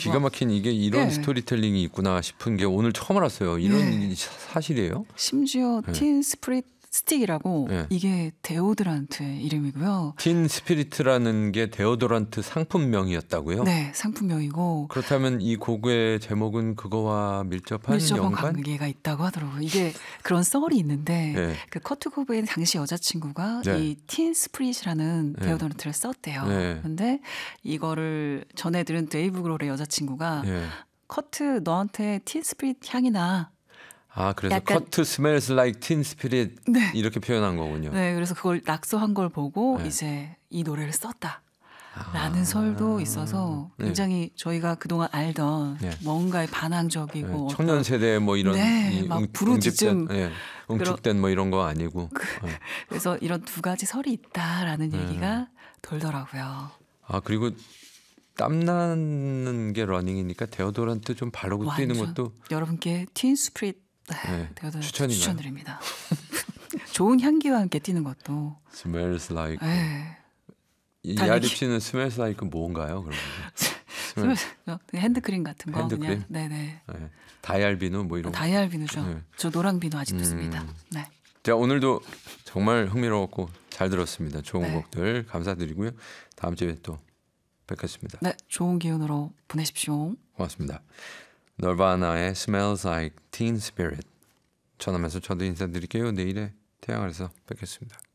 기가 막힌 이게 이런 네. 스토리텔링이 있구나 싶은 게 오늘 처음 알았어요. 이런 네. 사실이에요? 심지어 네. 틴 스프릿 스틱이라고 네. 이게 데오드란트의 이름이고요. 틴 스피리트라는 게 데오도란트 상품명이었다고요? 네, 상품명이고 그렇다면 이 곡의 제목은 그거와 밀접한 밀접한 연관? 관계가 있다고 하더라고요. 이게 그런 썰이 있는데 네. 그 커트 코베인 당시 여자친구가 네. 이 틴 스프릿이라는 네. 데오드란트를 썼대요. 네. 근데 이거를 전해들은 데이브 그롤의 여자친구가 예. 커트 너한테 틴 스프릿 향이 나. 아 그래서 약간- 커트 smells like teen spirit 네. 이렇게 표현한 거군요. 네, 그래서 그걸 낙서한 걸 보고 네. 이제 이 노래를 썼다. 아. 라는 설도 있어서 네. 굉장히 저희가 그동안 알던 네. 뭔가의 네. 반항적이고 청년 세대 뭐 이런 네, 이 막 부르짖음. 응집된, 응축된 뭐 이런 거 아니고. 그래서 이런 두 가지 설이 있다라는 네. 얘기가 돌더라고요. 아 그리고 땀 나는 게 러닝이니까 데오도란트 좀 바르고 뛰는 완전 것도 여러분께 틴 스프릿 네, 데오드란트 추천인가요? 추천드립니다. 좋은 향기와 함께 뛰는 것도. smells like. 네. 이 달리기. 야립 씨는 smells like 뭔가요? 그러면 핸드크림 같은 거 핸드크림? 그냥 네네. 네. 다이알비누 뭐 이런 거. 다이알 비누죠. 네. 저 노랑 비누 아직도 씁니다. 네. 자 오늘도 정말 흥미로웠고 잘 들었습니다. 좋은 네. 곡들 감사드리고요. 다음 주에 또 뵙겠습니다. 네, 좋은 기운으로 보내십시오. 고맙습니다. 널바나의 Smells Like Teen Spirit 전하면서 저도 인사드릴게요. 내일의 태양 아래서 뵙겠습니다.